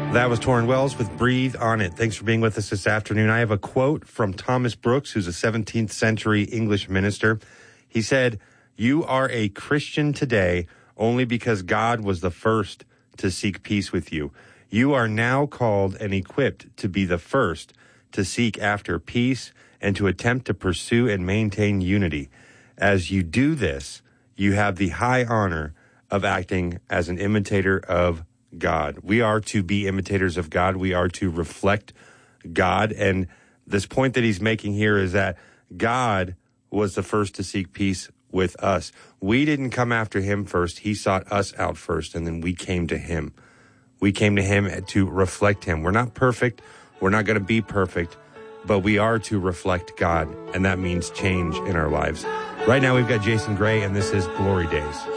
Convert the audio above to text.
That was Torrin Wells with Breathe on It. Thanks for being with us this afternoon. I have a quote from Thomas Brooks, who's a 17th century English minister. He said, "You are a Christian today only because God was the first to seek peace with you. You are now called and equipped to be the first to seek after peace and to attempt to pursue and maintain unity. As you do this, you have the high honor of acting as an imitator of God." We are to be imitators of God. We are to reflect God. And this point that he's making here is that God was the first to seek peace with us. We didn't come after him first. He sought us out first, and then we came to him. We came to him to reflect him. We're not perfect. We're not going to be perfect, but we are to reflect God, and that means change in our lives. Right now, we've got Jason Gray, and this is Glory Days.